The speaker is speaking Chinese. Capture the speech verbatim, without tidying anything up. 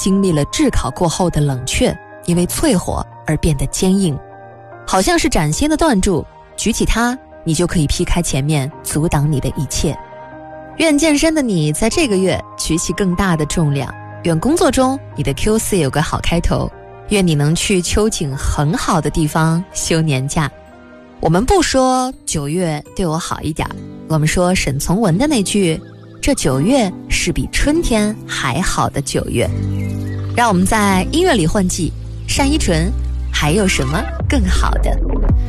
经历了炙烤过后的冷却，因为淬火而变得坚硬，好像是崭新的断柱，举起它，你就可以劈开前面阻挡你的一切。愿健身的你在这个月举起更大的重量，愿工作中你的 Q 四 有个好开头，愿你能去秋景很好的地方休年假。我们不说九月对我好一点，我们说沈从文的那句，这九月是比春天还好的九月。让我们在音乐里换季，单依纯还有什么更好的？